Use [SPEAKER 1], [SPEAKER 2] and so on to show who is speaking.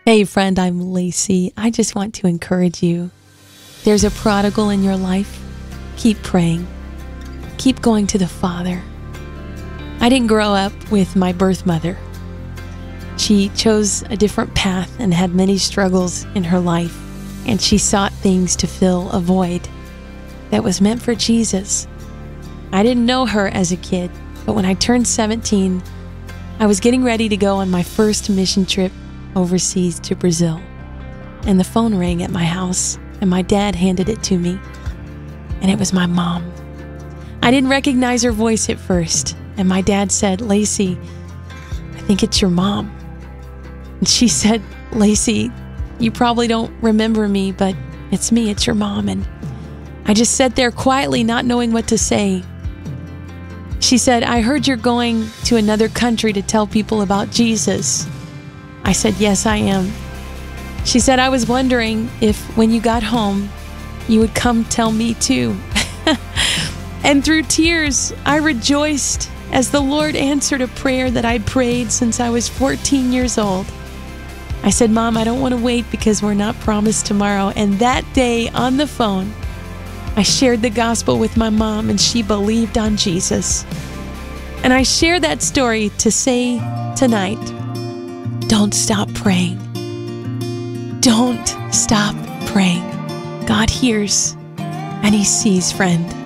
[SPEAKER 1] Hey friend, I'm Lacey. I just want to encourage you. There's a prodigal in your life. Keep praying. Keep going to the Father. I didn't grow up with my birth mother. She chose a different path and had many struggles in her life, and she sought things to fill a void that was meant for Jesus. I didn't know her as a kid, but when I turned 17, I was getting ready to go on my first mission trip overseas to Brazil, and the phone rang at my house, and my dad handed it to me, and it was my mom. I didn't recognize her voice at first, and my dad said, "Lacey, I think it's your mom." And she said, "Lacey, you probably don't remember me, but it's me, it's your mom." And I just sat there quietly, not knowing what to say. She said, "I heard you're going to another country to tell people about Jesus." I said, "Yes, I am." She said, "I was wondering if when you got home, you would come tell me too." And through tears, I rejoiced as the Lord answered a prayer that I prayed since I was 14 years old. I said, "Mom, I don't want to wait because we're not promised tomorrow." And that day on the phone, I shared the gospel with my mom, and she believed on Jesus. And I share that story to say tonight, don't stop praying. Don't stop praying. God hears and He sees, friend.